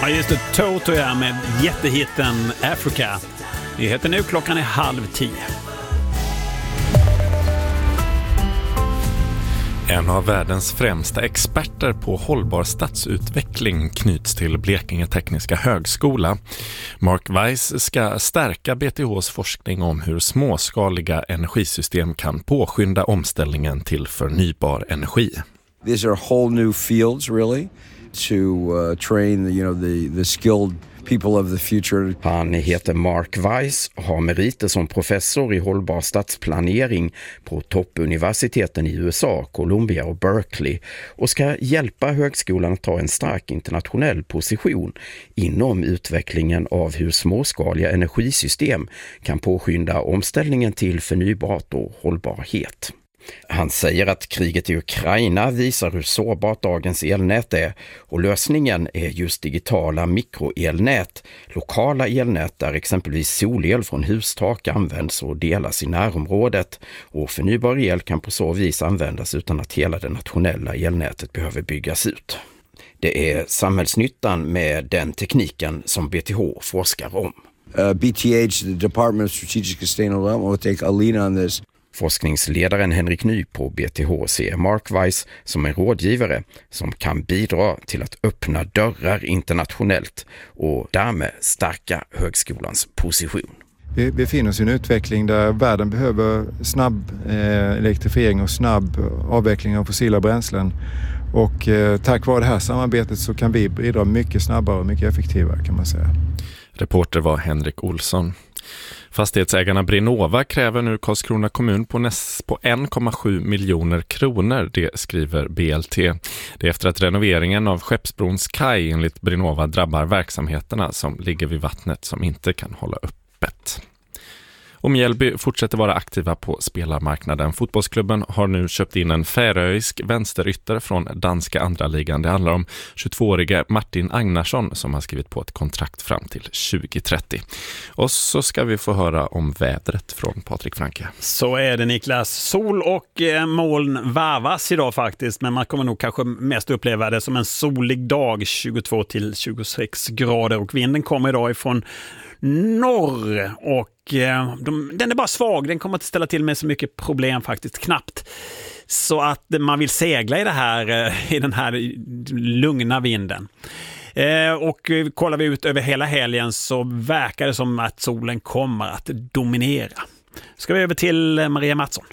Ja, just det. Toto är med jättehitten Africa. Det heter nu, klockan är 9:30. En av världens främsta experter på hållbar stadsutveckling knyts till Blekinge Tekniska Högskola. Mark Weiss ska stärka BTHs forskning om hur småskaliga energisystem kan påskynda omställningen till förnybar energi. These are whole new fields really to train the skilled people of the future. Han heter Mark Weiss och har meriter som professor i hållbar stadsplanering på toppuniversiteten i USA, Columbia och Berkeley, och ska hjälpa högskolan att ta en stark internationell position inom utvecklingen av hur småskaliga energisystem kan påskynda omställningen till förnybart och hållbarhet. Han säger att kriget i Ukraina visar hur sårbart dagens elnät är, och lösningen är just digitala mikroelnät, lokala elnät där exempelvis solel från hustak används och delas i närområdet, och förnybar el kan på så vis användas utan att hela det nationella elnätet behöver byggas ut. Det är samhällsnyttan med den tekniken som BTH forskar om. BTH, the Department of Strategic Sustainable Development, will take a lead on this. Forskningsledaren Henrik Ny på BTH ser Mark Weiss som en rådgivare som kan bidra till att öppna dörrar internationellt och därmed stärka högskolans position. Vi befinner oss i en utveckling där världen behöver snabb elektrifiering och snabb avveckling av fossila bränslen. Och tack vare det här samarbetet så kan vi bidra mycket snabbare och mycket effektivare, kan man säga. Reporter var Henrik Olsson. Fastighetsägarna Brinova kräver nu Karlskrona kommun på 1,7 miljoner kronor, det skriver BLT. Det är efter att renoveringen av Skeppsbrons kaj enligt Brinova drabbar verksamheterna som ligger vid vattnet som inte kan hålla öppet. Och Mjällby fortsätter vara aktiva på spelarmarknaden. Fotbollsklubben har nu köpt in en färöisk vänsterytter från danska andra ligan. Det handlar om 22-årige Martin Agnarsson som har skrivit på ett kontrakt fram till 2030. Och så ska vi få höra om vädret från Patrik Franke. Så är det, Niklas. Sol och moln varvas idag faktiskt, men man kommer nog kanske mest uppleva det som en solig dag, 22 till 26 grader, och vinden kommer idag ifrån norr och den är bara svag, den kommer inte ställa till med så mycket problem faktiskt, knappt. Så att man vill segla i den här lugna vinden. Och kollar vi ut över hela helgen så verkar det som att solen kommer att dominera. Ska vi över till Maria Mattsson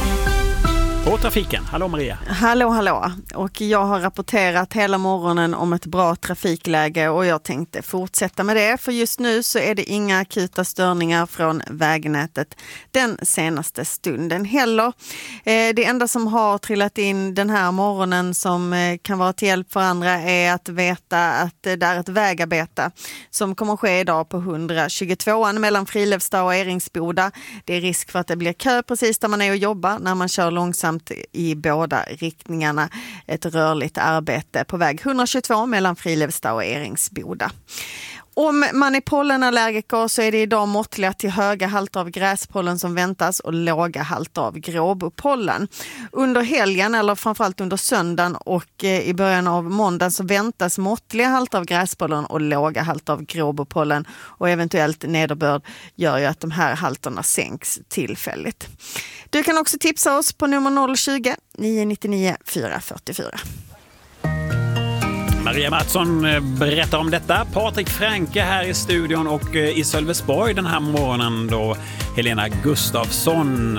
på trafiken. Hallå Maria. Hallå. Och jag har rapporterat hela morgonen om ett bra trafikläge och jag tänkte fortsätta med det. För just nu så är det inga akuta störningar från vägnätet den senaste stunden heller. Det enda som har trillat in den här morgonen som kan vara till hjälp för andra är att veta att det är ett vägarbete som kommer att ske idag på 122an mellan Frilevstad och Eringsboda. Det är risk för att det blir kö precis där man är och jobbar när man kör långsamt i båda riktningarna. Ett rörligt arbete på väg 122 mellan Frilevstad och Eringsboda. Om man är pollenallergiker så är det idag måttliga till höga halter av gräspollen som väntas och låga halter av gråbopollen. Under helgen eller framförallt under söndagen och i början av måndagen så väntas måttliga halter av gräspollen och låga halter av gråbopollen, och eventuellt nederbörd gör ju att de här halterna sänks tillfälligt. Du kan också tipsa oss på nummer 020 999 444. Maria Mattsson berättar om detta. Patrik Franke här i studion och i Sölvesborg den här morgonen då Helena Gustafsson